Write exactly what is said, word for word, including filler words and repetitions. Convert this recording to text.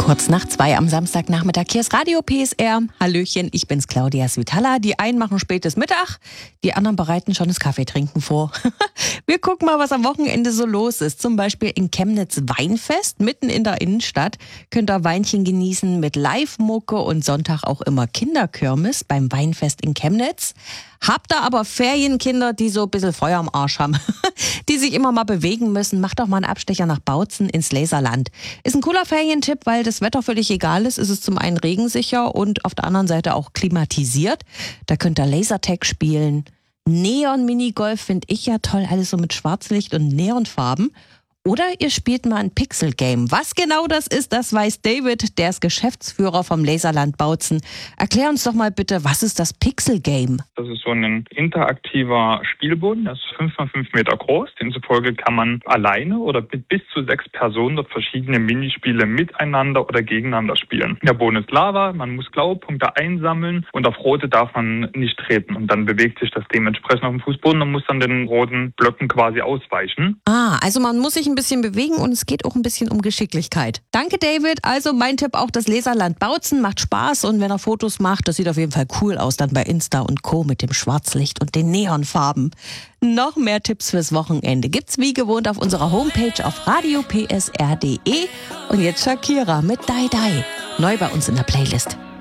Kurz nach zwei am Samstagnachmittag. Hier ist Radio P S R. Hallöchen, ich bin's Claudia Svitala. Die einen machen spätes Mittag, die anderen bereiten schon das Kaffeetrinken vor. Wir gucken mal, was am Wochenende so los ist. Zum Beispiel in Chemnitz Weinfest, mitten in der Innenstadt. Könnt ihr Weinchen genießen mit Live-Mucke und Sonntag auch immer Kinderkirmes beim Weinfest in Chemnitz. Habt ihr aber Ferienkinder, die so ein bisschen Feuer am Arsch haben, die sich immer mal bewegen müssen, macht doch mal einen Abstecher nach Bautzen ins Laserland. Ist ein cooler Ferientipp, weil das Wetter völlig egal ist. Es ist zum einen regensicher und auf der anderen Seite auch klimatisiert. Da könnt ihr Lasertag spielen. Neon-Minigolf finde ich ja toll, alles so mit Schwarzlicht und Neonfarben. Oder ihr spielt mal ein Pixel-Game. Was genau das ist, das weiß David, der ist Geschäftsführer vom Laserland Bautzen. Erklär uns doch mal bitte, was ist das Pixel-Game? Das ist so ein interaktiver Spielboden, der ist fünf mal fünf Meter groß. Demzufolge kann man alleine oder mit bis zu sechs Personen dort verschiedene Minispiele miteinander oder gegeneinander spielen. Der Boden ist Lava, man muss blaue Punkte einsammeln und auf rote darf man nicht treten. Und dann bewegt sich das dementsprechend auf dem Fußboden und muss dann den roten Blöcken quasi ausweichen. Ah, also man muss sich ein bisschen bewegen und es geht auch ein bisschen um Geschicklichkeit. Danke, David. Also mein Tipp auch, das Laserland Bautzen macht Spaß und wenn er Fotos macht, das sieht auf jeden Fall cool aus, dann bei Insta und Co. mit dem Schwarzlicht und den Neonfarben. Noch mehr Tipps fürs Wochenende gibt's wie gewohnt auf unserer Homepage auf radio p s r punkt d e und jetzt Shakira mit Dai Dai. Neu bei uns in der Playlist.